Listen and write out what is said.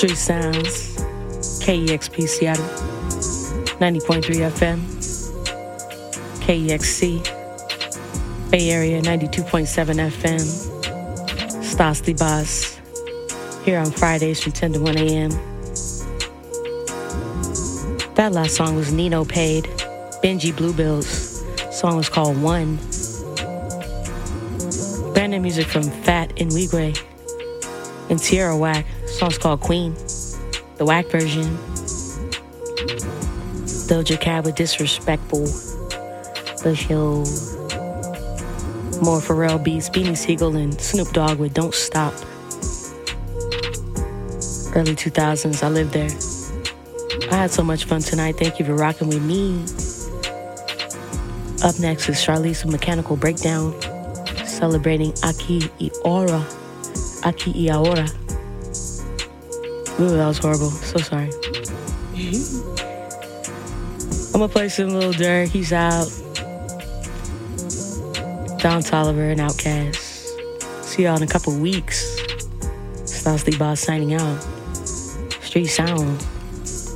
Street Sounds, KEXP Seattle, 90.3 FM, KEXC, Bay Area, 92.7 FM, Stasli Boss, here on Fridays from 10 to 1 a.m. That last song was Nino Paid, Benji Bluebills. Song was called One. Brand new music from Fat and Wigwe and Tierra Whack. Song's called Queen, the Whack version. Doja Cat with Disrespectful. The show. More Pharrell beats, Beanie Siegel and Snoop Dogg with Don't Stop. Early 2000s, I lived there. I had so much fun tonight. Thank you for rocking with me. Up next is Charlize with Mechanical Breakdown, celebrating Aquí y Ahora. Aquí y Ahora. Ooh, that was horrible. So sorry. I'm gonna play some Lil Durk. He's out. Don Toliver and Outkast. See y'all in a couple weeks. Stasli Boss signing out. Street Sound.